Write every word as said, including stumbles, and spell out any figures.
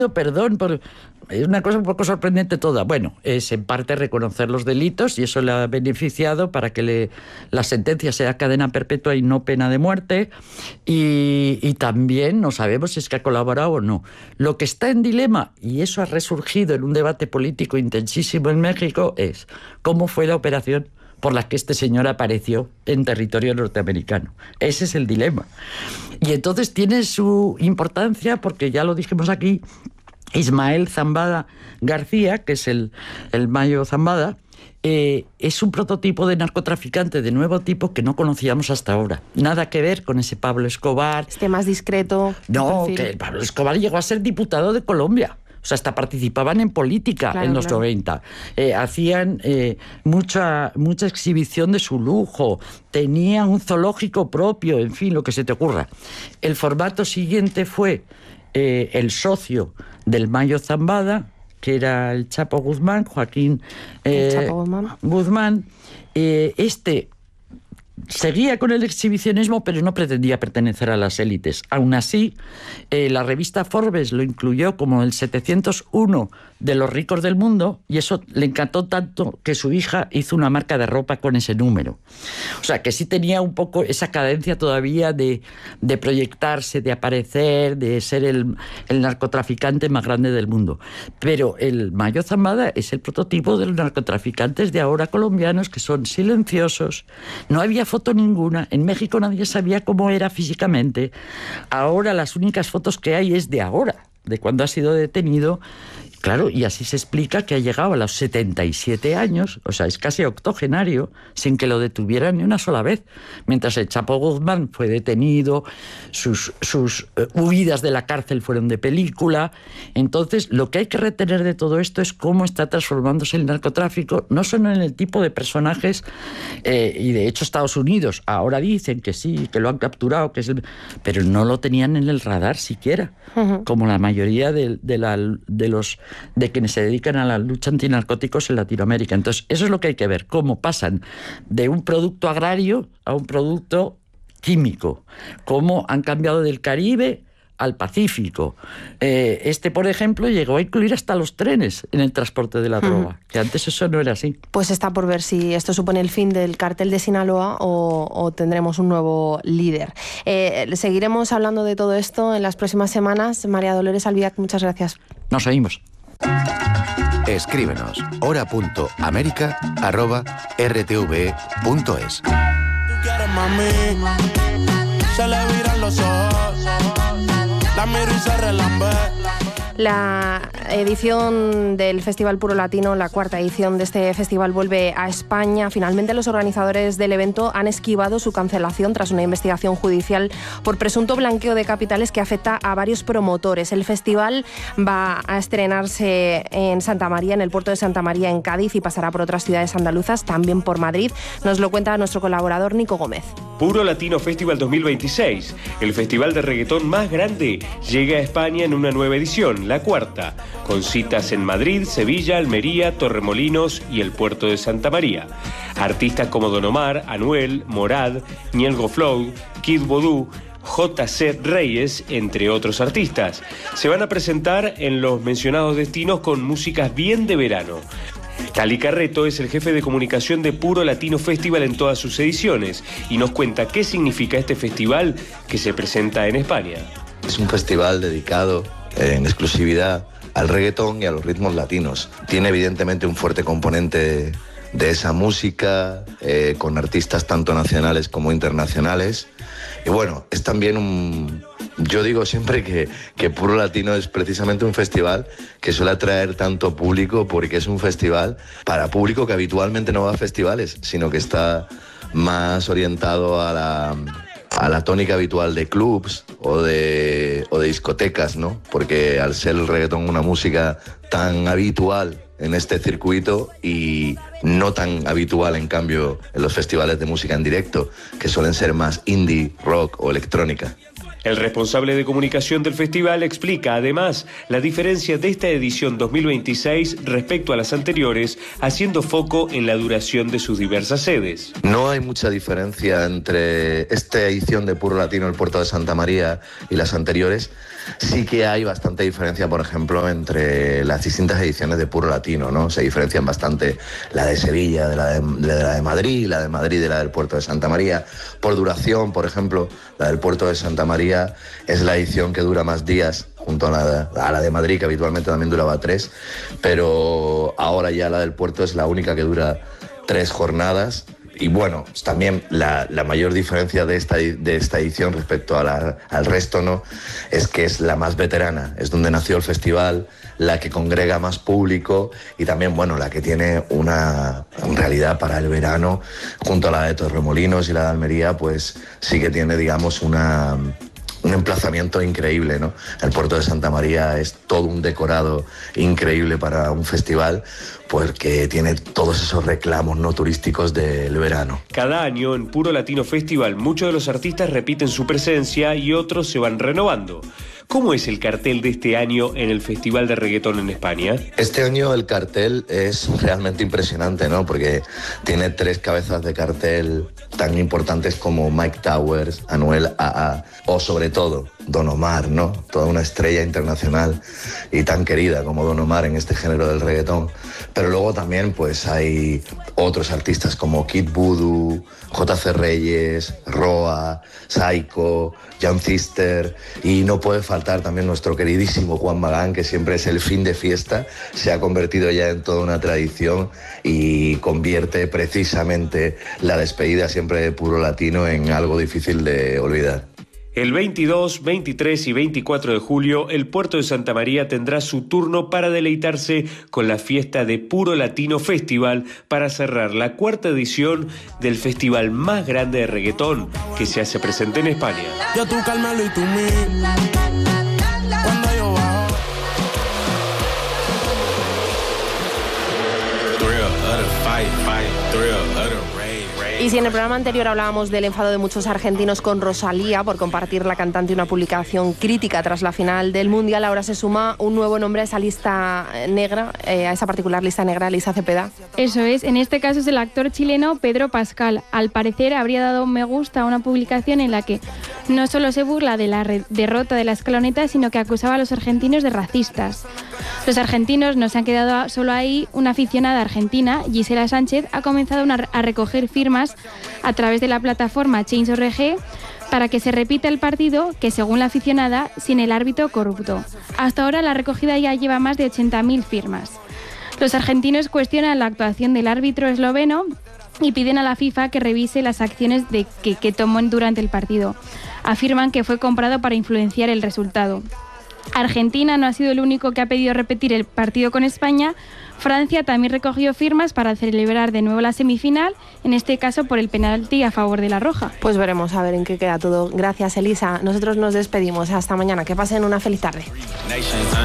Perdón, por, es una cosa un poco sorprendente toda. Bueno, es en parte reconocer los delitos y eso le ha beneficiado para que le, la sentencia sea cadena perpetua y no pena de muerte. Y, y también no sabemos si es que ha colaborado o no. Lo que está en dilema, y eso ha resurgido en un debate político intensísimo en México, es cómo fue la operación por la que este señor apareció en territorio norteamericano. Ese es el dilema. Y entonces tiene su importancia porque, ya lo dijimos aquí, Ismael Zambada García, que es el, el Mayo Zambada, eh, es un prototipo de narcotraficante de nuevo tipo que no conocíamos hasta ahora. Nada que ver con ese Pablo Escobar. Este más discreto. No, que Pablo Escobar llegó a ser diputado de Colombia. O sea, hasta participaban en política, claro, en los claro. noventa. Eh, hacían eh, mucha, mucha exhibición de su lujo. Tenían un zoológico propio, en fin, lo que se te ocurra. El formato siguiente fue eh, el socio del Mayo Zambada, que era el Chapo Guzmán, Joaquín eh, el Chapo Guzmán. Guzmán. Eh, este seguía con el exhibicionismo, pero no pretendía pertenecer a las élites. Aún así, eh, la revista Forbes lo incluyó como el setecientos uno de los ricos del mundo, y eso le encantó tanto que su hija hizo una marca de ropa con ese número. O sea, que sí tenía un poco esa cadencia todavía de, de proyectarse, de aparecer, de ser el, el narcotraficante más grande del mundo. Pero el Mayo Zambada es el prototipo de los narcotraficantes de ahora colombianos, que son silenciosos. No había foto ninguna. En México nadie sabía cómo era físicamente. Ahora las únicas fotos que hay es de ahora, de cuando ha sido detenido. Claro, y así se explica que ha llegado a los setenta y siete años, o sea, es casi octogenario, sin que lo detuvieran ni una sola vez. Mientras el Chapo Guzmán fue detenido, sus, sus uh, huidas de la cárcel fueron de película. Entonces, lo que hay que retener de todo esto es cómo está transformándose el narcotráfico, no solo en el tipo de personajes, eh, y de hecho Estados Unidos ahora dicen que sí, que lo han capturado, que es el, pero no lo tenían en el radar siquiera, uh-huh. como la mayoría de, de, la, de los de quienes se dedican a la lucha antinarcóticos en Latinoamérica. Entonces, eso es lo que hay que ver, cómo pasan de un producto agrario a un producto químico, cómo han cambiado del Caribe al Pacífico. Eh, este, por ejemplo, llegó a incluir hasta los trenes en el transporte de la droga, uh-huh. que antes eso no era así. Pues está por ver si esto supone el fin del cartel de Sinaloa o, o tendremos un nuevo líder. Eh, seguiremos hablando de todo esto en las próximas semanas. María Dolores Albiac, muchas gracias. Nos oímos. Escríbenos hora punto américa arroba r t v punto es. Se le viran los ojos, la miro y se relambe. La edición del Festival Puro Latino, la cuarta edición de este festival, vuelve a España. Finalmente, los organizadores del evento han esquivado su cancelación tras una investigación judicial por presunto blanqueo de capitales que afecta a varios promotores. El festival va a estrenarse en Santa María, en el puerto de Santa María, en Cádiz, y pasará por otras ciudades andaluzas, también por Madrid. Nos lo cuenta nuestro colaborador Nico Gómez. Puro Latino Festival dos mil veintiséis, el festival de reggaetón más grande, llega a España en una nueva edición, la cuarta, con citas en Madrid, Sevilla, Almería, Torremolinos y el puerto de Santa María. Artistas como Don Omar, Anuel, Morad, Ñengo Flow, Kid Voodoo, J C Reyes, entre otros artistas. Se van a presentar en los mencionados destinos con músicas bien de verano. Cali Carreto es el jefe de comunicación de Puro Latino Festival en todas sus ediciones y nos cuenta qué significa este festival que se presenta en España. Es un festival dedicado en exclusividad al reggaetón y a los ritmos latinos. Tiene evidentemente un fuerte componente de esa música, eh, con artistas tanto nacionales como internacionales. Y bueno, es también un... Yo digo siempre que, que Puro Latino es precisamente un festival que suele atraer tanto público, porque es un festival para público que habitualmente no va a festivales, sino que está más orientado a la, a la tónica habitual de clubs o de, o de discotecas, ¿no? Porque al ser el reggaetón una música tan habitual en este circuito y no tan habitual, en cambio, en los festivales de música en directo, que suelen ser más indie, rock o electrónica. El responsable de comunicación del festival explica además la diferencia de esta edición dos mil veintiséis respecto a las anteriores, haciendo foco en la duración de sus diversas sedes. No hay mucha diferencia entre esta edición de Puro Latino, el puerto de Santa María, y las anteriores, sí que hay bastante diferencia, por ejemplo, entre las distintas ediciones de Puro Latino, ¿no? Se diferencian bastante la de Sevilla de la de, de la de Madrid, la de Madrid de la del Puerto de Santa María. Por duración, por ejemplo, la del Puerto de Santa María es la edición que dura más días, junto a la, de, a la de Madrid, que habitualmente también duraba tres, pero ahora ya la del Puerto es la única que dura tres jornadas. Y bueno, también la, la mayor diferencia de esta, de esta edición respecto a la, al resto, ¿no?, es que es la más veterana, es donde nació el festival, la que congrega más público y también, bueno, la que tiene una, en realidad para el verano, junto a la de Torremolinos y la de Almería, pues sí que tiene, digamos, una... un emplazamiento increíble, ¿no? El Puerto de Santa María es todo un decorado increíble para un festival, porque tiene todos esos reclamos no turísticos del verano. Cada año en Puro Latino Festival muchos de los artistas repiten su presencia y otros se van renovando. ¿Cómo es el cartel de este año en el Festival de Reggaetón en España? Este año el cartel es realmente impresionante, ¿no? Porque tiene tres cabezas de cartel tan importantes como Mike Towers, Anuel A A o sobre todo Don Omar, ¿no? Toda una estrella internacional y tan querida como Don Omar en este género del reggaetón. Pero luego también pues hay otros artistas como Kid Voodoo, J C Reyes, Roa, Saiko, Young Sister, y no puede faltar también nuestro queridísimo Juan Magán, que siempre es el fin de fiesta, se ha convertido ya en toda una tradición y convierte precisamente la despedida siempre de Puro Latino en algo difícil de olvidar. El veintidós, veintitrés y veinticuatro de julio, el Puerto de Santa María tendrá su turno para deleitarse con la fiesta de Puro Latino Festival para cerrar la cuarta edición del festival más grande de reggaetón que se hace presente en España. Yo tú Carmelo y tú mí. Cuando yo bajo. Thrill of the fight, fight, thrill of the Y si en el programa anterior hablábamos del enfado de muchos argentinos con Rosalía por compartir la cantante una publicación crítica tras la final del Mundial, ahora se suma un nuevo nombre a esa lista negra, eh, a esa particular lista negra, Elisa Cepeda. Eso es, en este caso es el actor chileno Pedro Pascal. Al parecer habría dado me gusta a una publicación en la que no solo se burla de la derrota de la escaloneta, sino que acusaba a los argentinos de racistas. Los argentinos no se han quedado solo ahí. Una aficionada argentina, Gisela Sánchez, ha comenzado una, a recoger firmas a través de la plataforma Change punto org para que se repita el partido, que según la aficionada, sin el árbitro corrupto. Hasta ahora la recogida ya lleva más de ochenta mil firmas. Los argentinos cuestionan la actuación del árbitro esloveno y piden a la FIFA que revise las acciones de que, que tomó durante el partido. Afirman que fue comprado para influenciar el resultado. Argentina no ha sido el único que ha pedido repetir el partido con España. Francia también recogió firmas para celebrar de nuevo la semifinal, en este caso por el penalti a favor de la Roja. Pues veremos a ver en qué queda todo. Gracias, Elisa. Nosotros nos despedimos. Hasta mañana. Que pasen una feliz tarde.